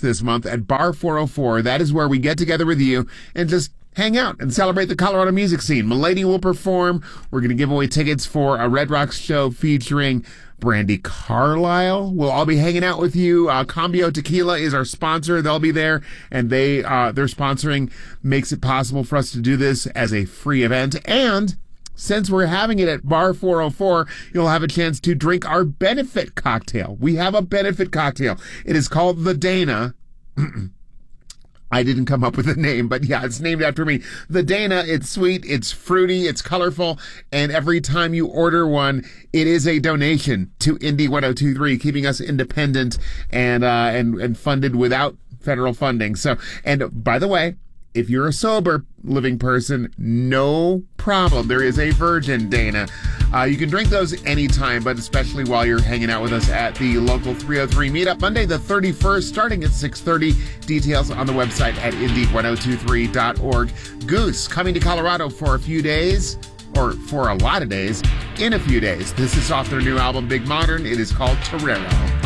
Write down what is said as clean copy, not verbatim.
this month at Bar 404. That is where we get together with you and just hang out and celebrate the Colorado music scene. Milady will perform. We're going to give away tickets for a Red Rocks show featuring Brandy Carlisle. We'll all be hanging out with you. Cambio Tequila is our sponsor. They'll be there, and their sponsoring makes it possible for us to do this as a free event. And since we're having it at Bar 404, you'll have a chance to drink our benefit cocktail. We have a benefit cocktail. It is called the Dana. I didn't come up with a name, but yeah, it's named after me. The Dana, it's sweet, it's fruity, it's colorful, and every time you order one, it is a donation to Indy 102.3, keeping us independent and funded without federal funding. So, and by the way, if you're a sober living person, no problem. There is a virgin Dana. You can drink those anytime, but especially while you're hanging out with us at the local 303 meetup, Monday the 31st, starting at 6:30. Details on the website at indy1023.org. Goose coming to Colorado for a few days, or for a lot of days, in a few days. This is off their new album, Big Modern. It is called Torero.